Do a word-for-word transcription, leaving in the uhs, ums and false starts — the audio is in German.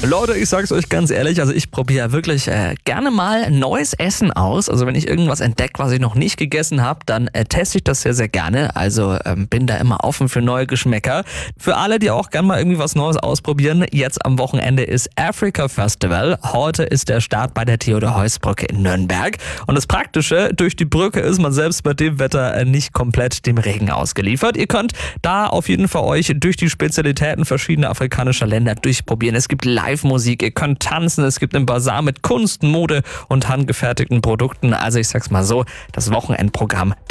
Leute, ich sag's euch ganz ehrlich, also ich probiere wirklich äh, gerne mal neues Essen aus. Also wenn ich irgendwas entdecke, was ich noch nicht gegessen habe, dann äh, teste ich das sehr, sehr gerne. Also ähm, bin da immer offen für neue Geschmäcker. Für alle, die auch gerne mal irgendwie was Neues ausprobieren, jetzt am Wochenende ist Africa Festival. Heute ist der Start bei der Theodor-Heuss-Brücke in Nürnberg. Und das Praktische, durch die Brücke ist man selbst bei dem Wetter äh, nicht komplett dem Regen ausgeliefert. Ihr könnt da auf jeden Fall euch durch die Spezialitäten verschiedener afrikanischer Länder durchprobieren. Es gibt Live-Musik, ihr könnt tanzen, es gibt einen Basar mit Kunst, Mode und handgefertigten Produkten. Also ich sag's mal so, das Wochenendprogramm